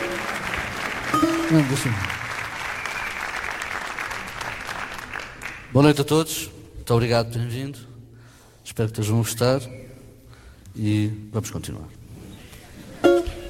Não, deixa-me. Boa noite a todos. Muito obrigado por terem vindo. Espero que estejam a gostar. E vamos continuar.